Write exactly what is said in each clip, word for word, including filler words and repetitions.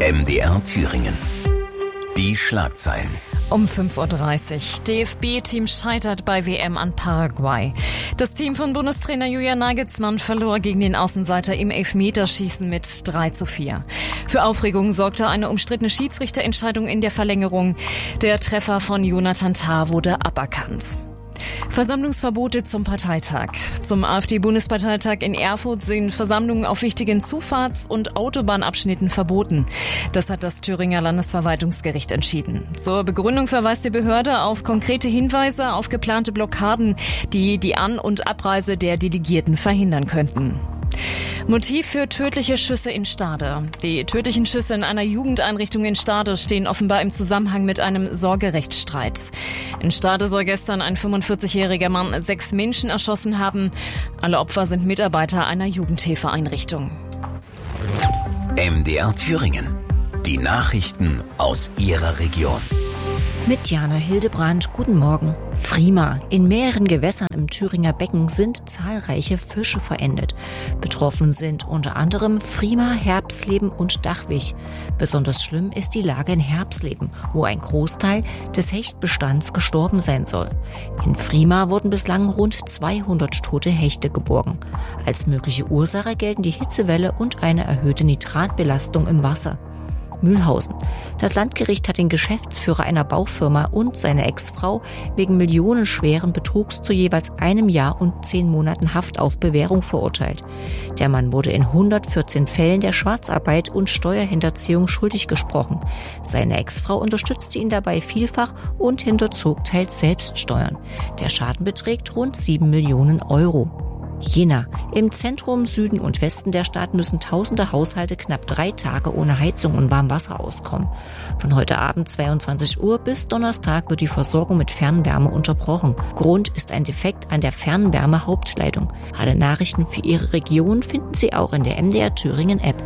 M D R Thüringen. Die Schlagzeilen. Um fünf Uhr dreißig. D F B-Team scheitert bei W M an Paraguay. Das Team von Bundestrainer Julian Nagelsmann verlor gegen den Außenseiter im Elfmeterschießen mit drei zu vier. Für Aufregung sorgte eine umstrittene Schiedsrichterentscheidung in der Verlängerung. Der Treffer von Jonathan Tah wurde aberkannt. Versammlungsverbote zum Parteitag. Zum AfD-Bundesparteitag in Erfurt sind Versammlungen auf wichtigen Zufahrts- und Autobahnabschnitten verboten. Das hat das Thüringer Landesverwaltungsgericht entschieden. Zur Begründung verweist die Behörde auf konkrete Hinweise auf geplante Blockaden, die die An- und Abreise der Delegierten verhindern könnten. Motiv für tödliche Schüsse in Stade. Die tödlichen Schüsse in einer Jugendeinrichtung in Stade stehen offenbar im Zusammenhang mit einem Sorgerechtsstreit. In Stade soll gestern ein fünfundvierzigjähriger Mann sechs Menschen erschossen haben. Alle Opfer sind Mitarbeiter einer Jugendhilfeeinrichtung. M D R Thüringen. Die Nachrichten aus Ihrer Region. Mit Jana Hildebrand, guten Morgen. Pfrima. In mehreren Gewässern im Thüringer Becken sind zahlreiche Fische verendet. Betroffen sind unter anderem Pfrima, Herbsleben und Dachwig. Besonders schlimm ist die Lage in Herbsleben, wo ein Großteil des Hechtbestands gestorben sein soll. In Pfrima wurden bislang rund zweihundert tote Hechte geborgen. Als mögliche Ursache gelten die Hitzewelle und eine erhöhte Nitratbelastung im Wasser. Mühlhausen. Das Landgericht hat den Geschäftsführer einer Baufirma und seine Ex-Frau wegen millionenschweren Betrugs zu jeweils einem Jahr und zehn Monaten Haft auf Bewährung verurteilt. Der Mann wurde in hundertvierzehn Fällen der Schwarzarbeit und Steuerhinterziehung schuldig gesprochen. Seine Ex-Frau unterstützte ihn dabei vielfach und hinterzog teils selbst Steuern. Der Schaden beträgt rund sieben Millionen Euro. Jena. Im Zentrum, Süden und Westen der Stadt müssen tausende Haushalte knapp drei Tage ohne Heizung und Warmwasser auskommen. Von heute Abend zweiundzwanzig Uhr bis Donnerstag wird die Versorgung mit Fernwärme unterbrochen. Grund ist ein Defekt an der Fernwärme-Hauptleitung. Alle Nachrichten für Ihre Region finden Sie auch in der M D R Thüringen App.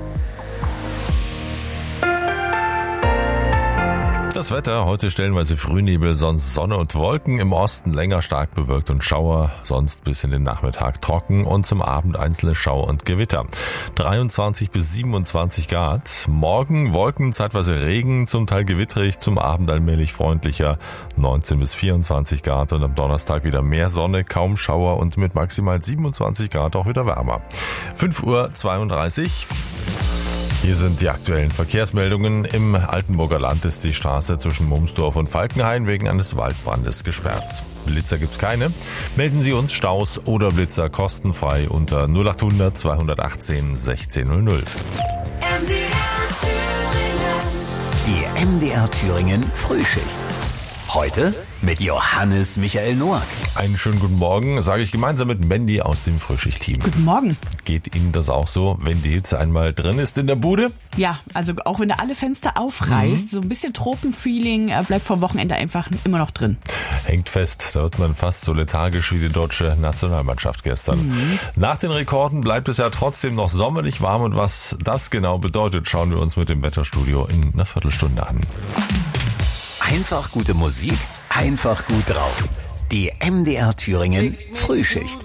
Das Wetter, heute stellenweise Frühnebel, sonst Sonne und Wolken, im Osten länger stark bewölkt und Schauer, sonst bis in den Nachmittag trocken und zum Abend einzelne Schauer und Gewitter. dreiundzwanzig bis siebenundzwanzig Grad, morgen Wolken, zeitweise Regen, zum Teil gewitterig, zum Abend allmählich freundlicher, neunzehn bis vierundzwanzig Grad und am Donnerstag wieder mehr Sonne, kaum Schauer und mit maximal siebenundzwanzig Grad auch wieder wärmer. fünf Uhr zweiunddreißig. Hier sind die aktuellen Verkehrsmeldungen. Im Altenburger Land ist die Straße zwischen Mumsdorf und Falkenhain wegen eines Waldbrandes gesperrt. Blitzer gibt's keine. Melden Sie uns Staus oder Blitzer kostenfrei unter null acht hundert zweihundertachtzehn sechzehn null null. Die M D R Thüringen Frühschicht. Heute mit Johannes Michael Noack. Einen schönen guten Morgen, sage ich gemeinsam mit Mandy aus dem Frühschicht-Team. Guten Morgen. Geht Ihnen das auch so, wenn die Hitze einmal drin ist in der Bude? Ja, also auch wenn du alle Fenster aufreißt, mhm. so ein bisschen Tropenfeeling äh, bleibt vor Wochenende einfach immer noch drin. Hängt fest, da wird man fast so lethargisch wie die deutsche Nationalmannschaft gestern. Mhm. Nach den Rekorden bleibt es ja trotzdem noch sommerlich warm und was das genau bedeutet, schauen wir uns mit dem Wetterstudio in einer Viertelstunde an. Einfach gute Musik, einfach gut drauf. Die M D R Thüringen Frühschicht.